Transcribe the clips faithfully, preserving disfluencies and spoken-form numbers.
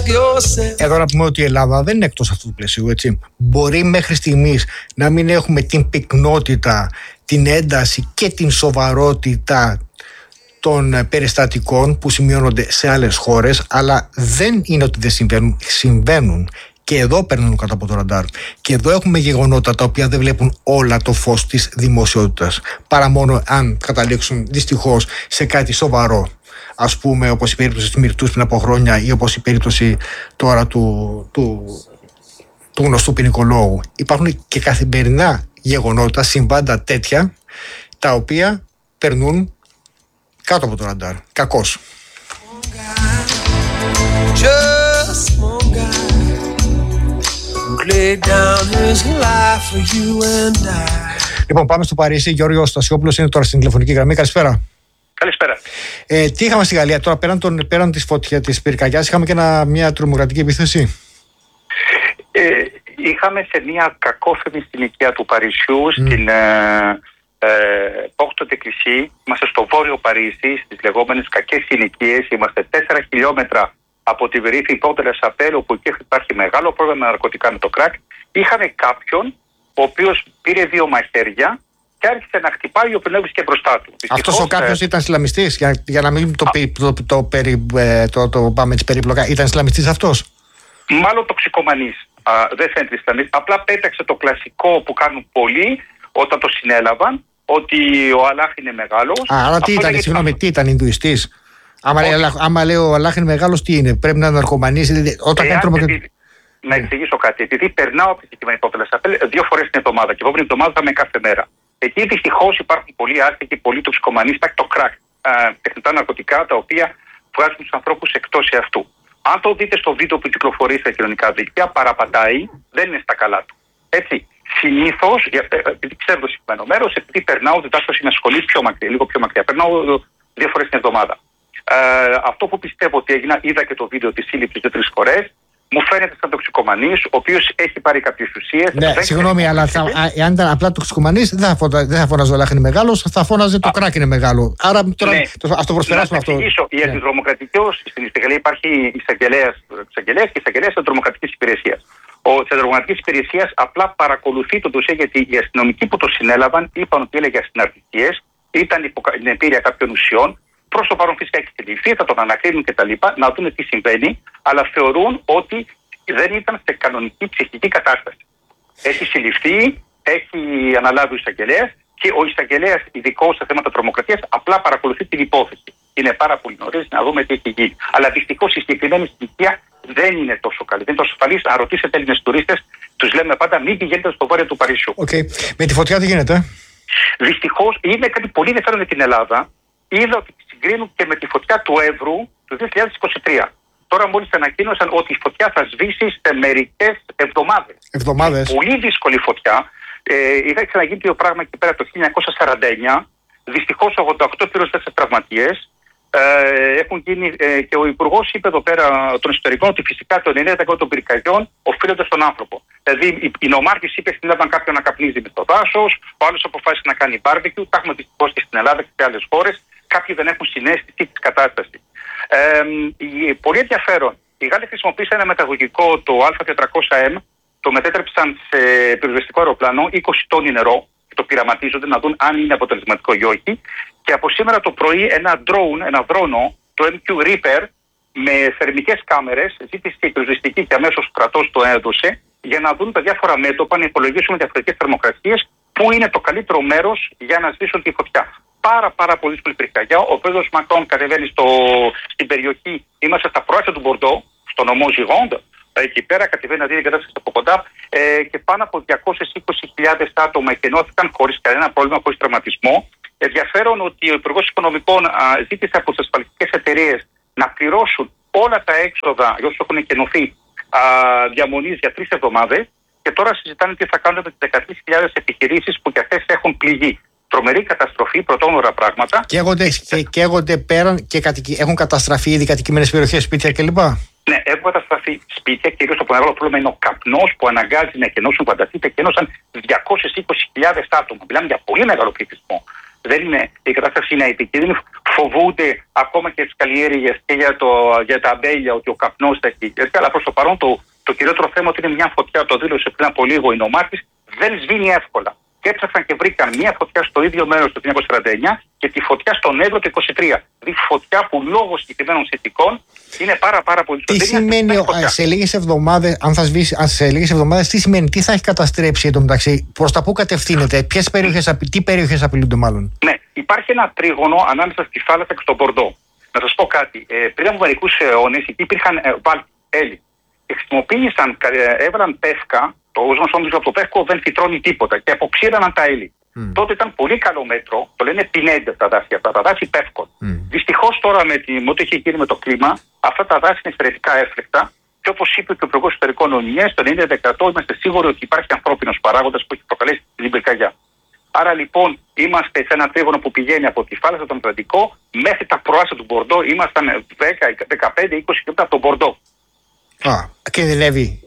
Εδώ να πούμε ότι η Ελλάδα δεν είναι εκτός αυτού του πλαισίου, έτσι. Μπορεί μέχρι στιγμής να μην έχουμε την πυκνότητα, την ένταση και την σοβαρότητα των περιστατικών που σημειώνονται σε άλλες χώρες, αλλά δεν είναι ότι δεν συμβαίνουν, συμβαίνουν. Και εδώ παίρνουν κάτω από το ραντάρ. Και εδώ έχουμε γεγονότα τα οποία δεν βλέπουν όλα το φως της δημοσιότητας. Παρά μόνο αν καταλήξουν δυστυχώς σε κάτι σοβαρό. Ας πούμε, όπως η περίπτωση του Μυρτούς πριν από χρόνια ή όπως η περίπτωση τώρα του, του, του γνωστού ποινικολόγου. Υπάρχουν και καθημερινά γεγονότα, συμβάντα τέτοια, τα οποία περνούν κάτω από το ραντάρ. Κακώς. Λοιπόν, πάμε στο Παρίσι. Γιώργος Στασιόπουλος είναι τώρα στην τηλεφωνική γραμμή. Καλησπέρα. Καλησπέρα. Ε, τι είχαμε στη Γαλλία τώρα, πέραν, τον, πέραν της φωτιά της πυρκαγιάς, είχαμε και ένα, μια τρομοκρατική επίθεση. Ε, είχαμε σε μια κακόφημη στην οικία του Παρισιού, mm. στην ε, ε, Πόρτο de Clichy. Είμαστε στο βόρειο Παρίσι, στις λεγόμενες κακές συνοικίες. Είμαστε τέσσερα χιλιόμετρα από τη περίφημη Πόρτο de la Chapelle, όπου εκεί υπάρχει μεγάλο πρόβλημα με ναρκωτικά, με το κράκ. Είχαμε κάποιον ο οποίος πήρε δύο μαχαίρια και άρχισε να χτυπάει όποιον έβρισκε μπροστά του. Αυτός ο κάποιος ε... ήταν Ισλαμιστής, για, για να μην το, το, το, το, περι, το, το πάμε έτσι περίπλοκα. Ήταν Ισλαμιστής αυτός? Μάλλον τοξικομανής. Α, δεν φαίνεται Ισλαμιστής. Απλά πέταξε το κλασικό που κάνουν πολλοί όταν το συνέλαβαν, ότι ο Αλάχ είναι μεγάλος. Α, αλλά τι ήταν, συγγνώμη, τι ήταν, Ινδουιστής? Άμα, λέει, άμα λέει ο Αλάχ είναι μεγάλος, τι είναι? Πρέπει να είναι ναρκωμανής? Όταν κάνει τρομοκρατική. Να εξηγήσω κάτι. Επειδή περνάω από τη συγκεκριμένη Πόρτο de la Chapelle δύο φορές την εβδομάδα και εγώ την εβδομάδα θα είμαι κάθε μέρα. Εκεί δυστυχώς υπάρχουν πολλοί άστεγοι, πολλοί τοξικομανείς, υπάρχει το κράκ, τεχνητά ναρκωτικά τα οποία βγάζουν τους ανθρώπους εκτός εαυτού. Αν το δείτε στο βίντεο που κυκλοφορεί στα κοινωνικά δίκτυα, παραπατάει, δεν είναι στα καλά του. Έτσι. Συνήθως, επειδή ξέρω το συγκεκριμένο μέρος, επειδή περνάω, διδάσκω σε μια σχολή πιο μακριά, λίγο πιο μακριά, περνάω δύο φορές την εβδομάδα. Ε, αυτό που πιστεύω ότι έγινα, είδα και το βίντεο της σύλληψης δύο-τρεις φορές. Μου φαίνεται σαν τοξικομανής, ο οποίος έχει πάρει κάποιες ουσίες. Ναι, συγγνώμη, αλλά θα, εάν ήταν απλά τοξικομανής, δεν θα, φωνα, δεν θα φώναζε ο Αλάχ είναι μεγάλος, θα φώναζε το κράκ είναι μεγάλο. Άρα τώρα ναι. το, ας το προσπεράσουμε αυτό. Να εξηγήσω, η αντιδρομοκρατικός, στην Γαλλία υπάρχει εισαγγελέας και εισαγγελέας αντιδρομοκρατικής υπηρεσίας. Ο της αντιδρομοκρατικής υπηρεσίας απλά παρακολουθεί το ντοσιέ, γιατί οι αστυνομικοί που το συνέλαβαν είπαν ότι έλεγε ασυναρτησίες, ήταν υπό την επίρρεια κάποιων ουσιών. Προς το παρόν φυσικά έχει συλληφθεί, θα τον ανακρίνουν κτλ. Να δουν τι συμβαίνει, αλλά θεωρούν ότι δεν ήταν σε κανονική ψυχική κατάσταση. Έχει συλληφθεί, έχει αναλάβει ο εισαγγελέας και ο εισαγγελέας, ειδικός σε θέματα τρομοκρατίας, απλά παρακολουθεί την υπόθεση. Είναι πάρα πολύ νωρίς να δούμε τι έχει γίνει. Αλλά δυστυχώς η συγκεκριμένη στοιχεία δεν είναι τόσο καλή, δεν είναι τόσο ασφαλής. Αν ρωτήσετε Έλληνες τουρίστες, τους λέμε πάντα μην πηγαίνετε στο βόρειο του Παρισιού. Okay. Με τη φωτιά τι γίνεται? Δυστυχώς είναι κάτι πολύ ενδιαφέρον με την Ελλάδα. Είδα ότι συγκρίνουν και με τη φωτιά του Εύρου του δύο χιλιάδες είκοσι τρία. Τώρα μόλις ανακοίνωσαν ότι η φωτιά θα σβήσει σε μερικές εβδομάδες. Εβδομάδες. Πολύ δύσκολη φωτιά. Ε, είχα ξαναγίνει το πράγμα εκεί πέρα το χίλια εννιακόσια σαράντα εννιά. Δυστυχώς ογδόντα οκτώ πυροσβέστες τραυματίες. Ε, έχουν γίνει, ε, και ο Υπουργός είπε εδώ πέρα των Ιστορικών ότι φυσικά το ενενήντα τοις εκατό των πυρκαγιών οφείλονται στον άνθρωπο. Δηλαδή η, η νομάρχης είπε στην Ελλάδα κάποιον να καπνίζει με το δάσος, ο άλλος αποφάσισε να κάνει μπάρμπεκιου. Τα έχουμε δυστυχώς και στην Ελλάδα και σε άλλες χώρες. Κάποιοι δεν έχουν συναίσθηση της κατάστασης. Ε, πολύ ενδιαφέρον. Οι Γάλλοι χρησιμοποίησαν ένα μεταγωγικό, το Α τετρακόσια εμ, το μετέτρεψαν σε πυροσβεστικό αεροπλάνο, είκοσι τόνοι νερό, και το πειραματίζονται να δουν αν είναι αποτελεσματικό ή όχι. Και από σήμερα το πρωί ένα drone, ένα δρόνο, το εμ κιου Reaper, με θερμικές κάμερες, ζήτησε η πυροσβεστική και αμέσως ο στρατός το έδωσε, για να δουν τα διάφορα μέτωπα, να υπολογίσουμε διαφορετικές θερμοκρασίες, πού είναι το καλύτερο μέρος για να σβήσουν τη φωτιά. Πάρα, πάρα πολύ δύσκολη πυρκαγιά. Ο πρόεδρος Μακρόν κατεβαίνει στο, στην περιοχή. Είμαστε στα προάστια του Μπορντό, στο νομό Gironde. Εκεί πέρα κατεβαίνει να δει την κατάσταση από κοντά. Ε, και πάνω από διακόσιες είκοσι χιλιάδες άτομα εκενώθηκαν χωρίς κανένα πρόβλημα, χωρίς τραυματισμό. Ενδιαφέρον ότι ο Υπουργός Οικονομικών α, ζήτησε από τις ασφαλιστικές εταιρείες να πληρώσουν όλα τα έξοδα για όσους έχουν εκενωθεί διαμονής για τρεις εβδομάδες. Και τώρα συζητάνε τι θα κάνουν με τις δεκατρείς χιλιάδες επιχειρήσεις που και αυτές έχουν πληγεί. Τρομερή καταστροφή, πρωτόγνωρα πράγματα. Καίγονται, και, καίγονται πέραν και κατοικι... έχουν καταστραφεί ήδη κατοικημένες περιοχές, σπίτια κλπ. Ναι, έχουν καταστραφεί σπίτια, κυρίως το μεγάλο πρόβλημα είναι ο καπνός που αναγκάζει να εκενώσουν, φανταστείτε, εκενώσαν διακόσιες είκοσι χιλιάδες άτομα. Μιλάμε για πολύ μεγάλο πληθυσμό. Δεν είναι, η κατάσταση είναι επικίνδυνη. Φοβούνται ακόμα και τις καλλιέργειες και για, το, για τα αμπέλια ότι ο καπνός θα έχει. Αλλά προς το παρόν το, το κυριότερο θέμα ότι είναι μια φωτιά, το δήλωσε πριν από λίγο η Νομάρτης, δεν σβήνει εύκολα. Και έψαξαν και βρήκαν μια φωτιά στο ίδιο μέρος το χίλια εννιακόσια σαράντα εννιά και τη φωτιά στον Εύρο το είκοσι τρία. Δηλαδή φωτιά που λόγω συγκεκριμένων συνθηκών είναι πάρα, πάρα πολύ τι σοβαρή. σημαίνει σε λίγες εβδομάδες, αν θα σβήσει, αν σε λίγες εβδομάδες, τι σημαίνει, τι θα έχει καταστρέψει εντωμεταξύ, προς τα πού κατευθύνεται, ποιες περιοχές, τι περιοχές απειλούνται μάλλον? Ναι, υπάρχει ένα τρίγωνο ανάμεσα στη θάλασσα και στον Μπορντό. Να σας πω κάτι. Ε, πριν από μερικούς αιώνες εκεί υπήρχαν ε, έλλη. Και χρησιμοποίησαν, ε, έβαλαν πεύκα. Το γνωστό από το πεύκο δεν φυτρώνει τίποτα και αποξήραναν τα έλλη. Mm. Τότε ήταν πολύ καλό μέτρο, το λένε πινέντε τα δάση αυτά, τα δάση πεύκων. Mm. Δυστυχώς τώρα με, τη, με ό,τι έχει γίνει με το κλίμα, αυτά τα δάση είναι εξαιρετικά έφλεκτα και όπως είπε και ο Υπουργός Ιστορικών Ονιές, το ενενήντα τοις εκατό είμαστε σίγουροι ότι υπάρχει ανθρώπινος παράγοντας που έχει προκαλέσει την πυρκαγιά. Άρα λοιπόν είμαστε σε ένα τρίγωνο που πηγαίνει από τη θάλασσα τον Ατλαντικό μέχρι τα προάστια του Μπορντό, ήμασταν δέκα, δεκαπέντε, είκοσι κιλόμετρα από τον Μπορντό. Α, κινδυνεύει.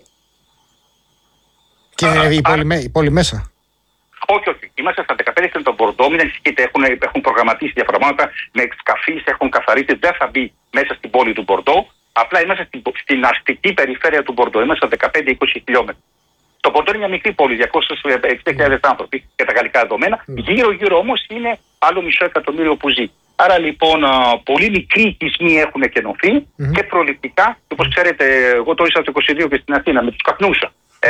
Κινδυνεύει η πόλη, η πόλη μέσα. Όχι, όχι. Είμαστε στα δεκαπέντε χιλιόμετρα τον Μπορντό. Μην ανησυχείτε, έχουν, έχουν προγραμματίσει διάφορα πράγματα με σκαφείς, έχουν καθαρίσει. Δεν θα μπει μέσα στην πόλη του Μπορντό. Απλά είμαστε στην, στην αστική περιφέρεια του Μπορντό. Είμαστε στα δεκαπέντε με είκοσι χιλιόμετρα. Το Μπορντό είναι μια μικρή πόλη, διακόσιες εξήντα χιλιάδες άνθρωποι για τα γαλλικά δεδομένα. Mm. Γύρω-γύρω όμως είναι άλλο μισό εκατομμύριο που ζει. Άρα λοιπόν α, πολύ μικροί οικισμοί έχουν εκενωθεί mm-hmm. και προληπτικά. Όπως ξέρετε, εγώ το ίσα το είκοσι δύο και στην Αθήνα με τους καπνούσα.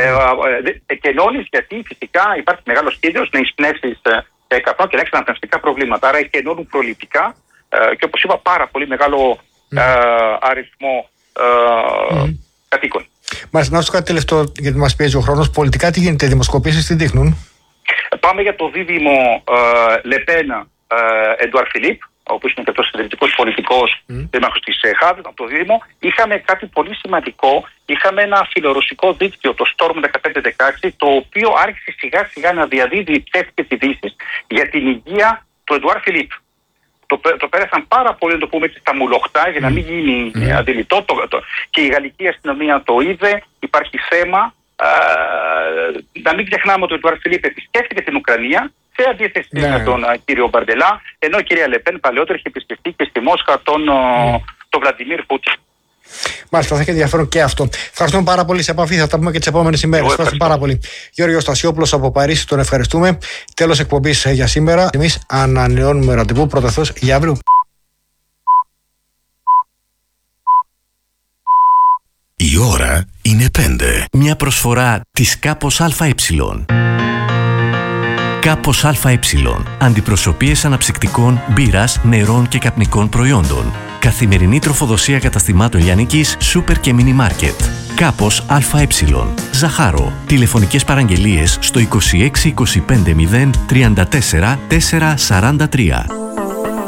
Εκενώνεις ε, γιατί φυσικά υπάρχει μεγάλος κίνδυνος να εισπνεύσεις ε, καπνό και να έχεις αναπνευστικά προβλήματα. Άρα εκενώνουν προληπτικά ε, και όπως είπα πάρα πολύ μεγάλο ε, αριθμό ε, mm. κατοίκων. Μας να σου κάτι τελευταίο, γιατί μας πιέζει ο χρόνος. Πολιτικά τι γίνεται, δημοσκοπήσεις τι δείχνουν? Πάμε για το δίδυμο ε, Λεπένα Εντουάρ Φιλίπ, ο οποίος είναι και αυτός συντηρητικός πολιτικός mm. δήμαρχος της Χάδ, από το δίδυμο. Είχαμε κάτι πολύ σημαντικό. Είχαμε ένα φιλορωσικό δίκτυο, το Storm δεκαπέντε δεκαέξι, το οποίο άρχισε σιγά σιγά να διαδίδει ψεύτικες ειδήσεις για την υγεία του Εντουάρ Φιλίπ. Το, το πέρασαν πάρα πολύ, να το πούμε έτσι, στα μουλοχτά για να μην γίνει mm. αντιληπτό. Το, το, και η γαλλική αστυνομία το είδε. Υπάρχει θέμα. Α, να μην ξεχνάμε ότι ο Εντουάρ Φιλίπ επισκέφθηκε την Ουκρανία σε αντίθεση ναι. με τον uh, κύριο Μπαρντελά, ενώ η κυρία Λεπέν παλαιότερα είχε επισκεφτεί και στη Μόσχα τον, mm. τον Βλαντιμίρ Πούτιν. Μάλιστα, θα έχει ενδιαφέρον και αυτό. Ευχαριστούμε πάρα πολύ. Σε επαφή θα τα πούμε και τις επόμενες ημέρες. Ευχαριστούμε πάρα πολύ. Γιώργος Στασιόπουλος από Παρίσι, τον ευχαριστούμε. Τέλος εκπομπής για σήμερα. Εμείς ανανεώνουμε ραντεβού πρώτα Θεός για αύριο. Η ώρα είναι πέντε. Μια προσφορά της Κάπος ΑΕ. Κάπος ΑΕ. Αντιπροσωπείες αναψυκτικών, μπύρας, νερών και καπνικών προϊόντων. Καθημερινή τροφοδοσία καταστημάτων λιανικής, σούπερ και μίνι μάρκετ. Κάπος ΑΕ. Ζαχάρο. Τηλεφωνικές παραγγελίες στο είκοσι έξι είκοσι πέντε μηδέν τριάντα τέσσερα τετρακόσια σαράντα τρία.